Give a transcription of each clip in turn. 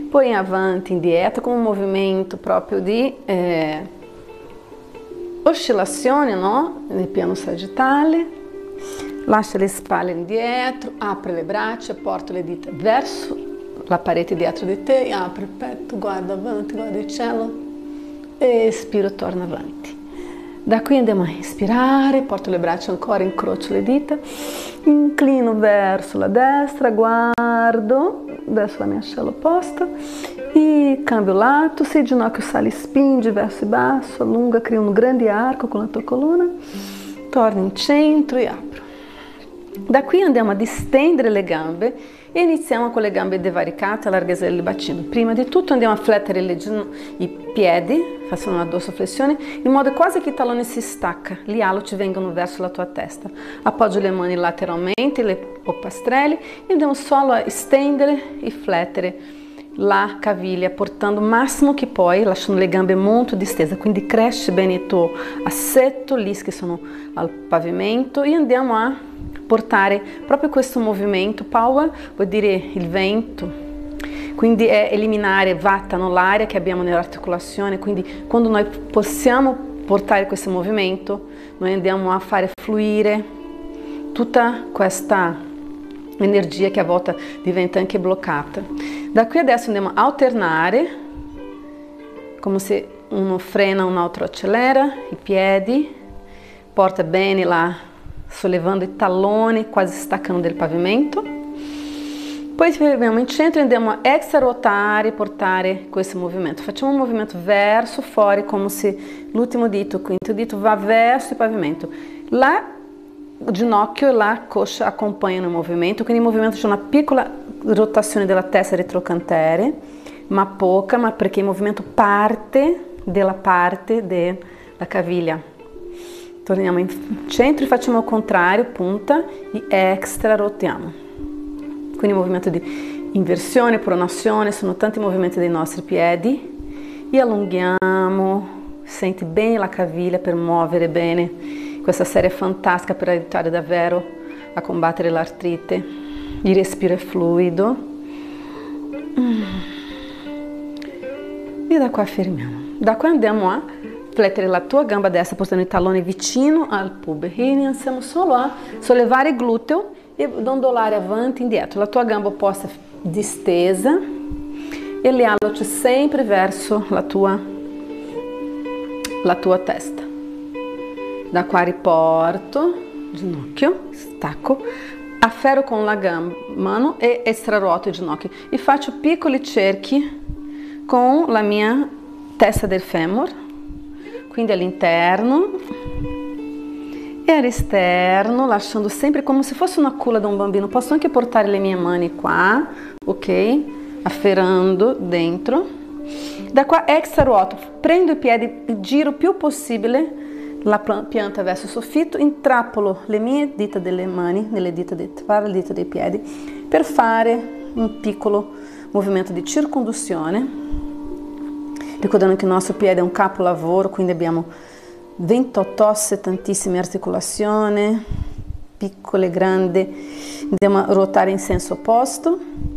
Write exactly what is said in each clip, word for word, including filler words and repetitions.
poi in avanti, indietro, com un movimento proprio di eh, oscillazione, no? Nel piano sagittale. Lascia le spalle indietro, apre le braccia, porta le dita verso la parete dietro di te, apre il petto, guarda avanti, guarda il cielo, espiro, torna avanti. Da qui andiamo a inspirare, porto le braccia ancora, incrocio le dita, inclino verso la destra, guardo verso la mia ascella opposta e cambio lato, se il ginocchio sale, spingi verso il basso, allunga, crea un grande arco con la tua colonna, torna in centro e apro. Da qui andiamo a distendere le gambe e iniziamo con le gambe divaricate, a larghezza del bacino. Prima di tutto andiamo a flettere le i piedi, facciamo una dorsoflessione, in modo quasi che il tallone si stacca, gli alluci vengono verso la tua testa. Appoggio le mani lateralmente, le polpastrelli e andiamo solo a stendere e flettere la caviglia, portando o massimo che puoi, lasciando le gambe molto distese, quindi cresce bene il tuo assetto, gli ischi sono al pavimento e andiamo a portare proprio questo movimento. Power vuol dire il vento, quindi è eliminare vata, no? L'aria che abbiamo nell'articolazione, quindi quando noi possiamo portare questo movimento, noi andiamo a fare fluire tutta questa energia che a volte diventa anche bloccata. Da qui adesso andiamo a alternare, come se uno frena, un altro accelera, i piedi, porta bene là, sollevando i talloni, quasi staccando del pavimento. Poi ci fermiamo in centro e andiamo a extra ruotare e portare questo movimento. Facciamo un movimento verso fuori, come se l'ultimo dito, il quinto dito, va verso il pavimento. Là o ginocchio e la coxa acompanhano il movimento, quindi il movimento c'è una piccola rotazione della testa retrocantere, ma poca, ma perché il movimento parte dalla parte della caviglia. Torniamo in centro e facciamo il contrario, punta e extra rotiamo. Quindi movimento di inversione, pronazione, sono tanti movimenti dei nostri piedi e allunghiamo, senti bene la caviglia per muovere bene. Questa serie è fantastica per aiutare davvero a combattere l'artrite. Il respiro è fluido. E da qua fermiamo. Da qua andiamo a flettere la tua gamba destra portando il tallone vicino al pube. E iniziamo solo a sollevare il gluteo e dondolare avanti e indietro. La tua gamba opposta distesa e le alluci sempre verso la tua, la tua testa. Da qua riporto, ginocchio, stacco, afferro con la gamba, mano e estraruoto il ginocchio e faccio piccoli cerchi con la mia testa del femur, quindi all'interno e all'esterno, lasciando sempre come se fosse una culla da un bambino. Posso anche portare le mie mani qua, ok? Afferrando dentro. Da qua extraruoto, prendo i piedi, giro il più possibile la pianta verso il soffitto, intrappolo le mie dita delle mani nelle dita, de, le dita dei piedi per fare un piccolo movimento di circonduzione, ricordando che il nostro piede è un capolavoro, quindi abbiamo ventotto ossa, tantissime articolazioni, piccole, grandi. Andiamo a ruotare in senso opposto.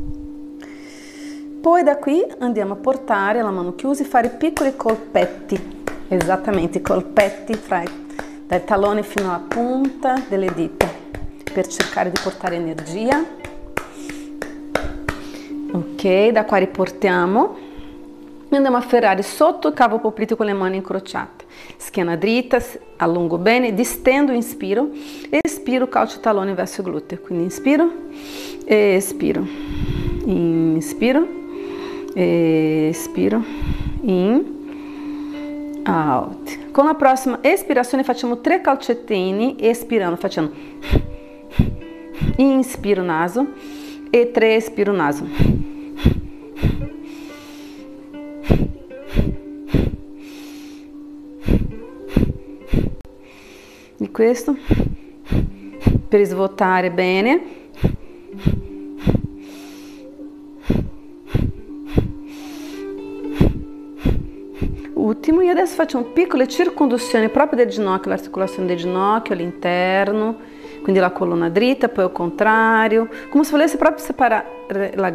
Poi da qui andiamo a portare la mano chiusa e fare piccoli colpetti. Esattamente, i colpetti fra, dal tallone fino alla punta delle dita per cercare di portare energia. Ok, da qua riportiamo e andiamo a afferrare sotto il cavo popliteo con le mani incrociate. Schiena dritta, allungo bene, distendo, inspiro, espiro, calcio il tallone verso il gluteo. Quindi inspiro, espiro, inspiro, espiro, in. Out. Con la prossima espirazione facciamo tre calcettini, espirando, facciamo inspiro naso e tre espiro naso. E questo per svuotare bene. Ultimo, e adesso facciamo piccole circonduzioni proprio del ginocchio, l'articolazione del ginocchio all'interno, quindi la colonna dritta, poi al contrario, come se volesse proprio separare la